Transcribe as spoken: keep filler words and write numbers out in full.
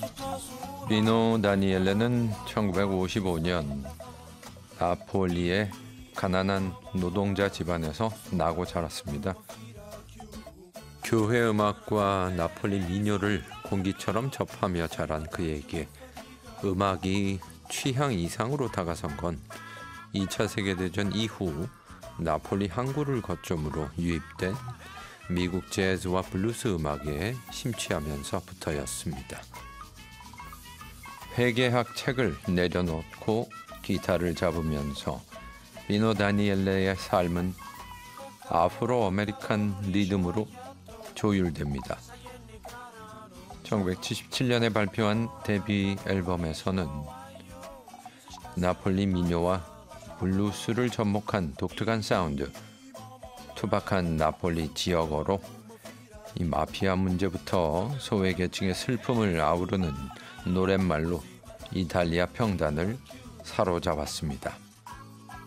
비노 다니엘레는 천구백오십오 년 나폴리의 가난한 노동자 집안에서 나고 자랐습니다. 교회 음악과 나폴리 민요를 공기처럼 접하며 자란 그에게 음악이 취향 이상으로 다가선 건 이 차 세계대전 이후 나폴리 항구를 거점으로 유입된 미국 재즈와 블루스 음악에 심취하면서부터였습니다. 회계학 책을 내려놓고 기타를 잡으면서 비노 다니엘레의 삶은 아프로 아메리칸 리듬으로 조율됩니다. 천구백칠십칠 년에 발표한 데뷔 앨범에서는 나폴리 민요와 블루스를 접목한 독특한 사운드, 투박한 나폴리 지역어로 이 마피아 문제부터 소외계층의 슬픔을 아우르는 노랫말로 이탈리아 평단을 사로잡았습니다.